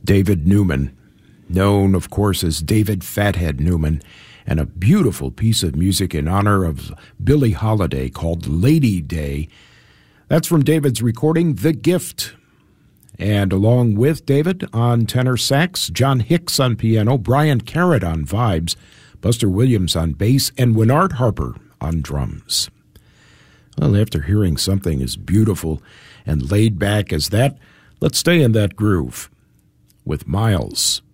David Newman, known, of course, as David Fathead Newman, and a beautiful piece of music in honor of Billie Holiday called Lady Day. That's from David's recording, The Gift. And along with David on tenor sax, John Hicks on piano, Brian Carrot on vibes, Buster Williams on bass, and Winnard Harper on drums. Well, after hearing something as beautiful and laid back as that, let's stay in that groove with Miles.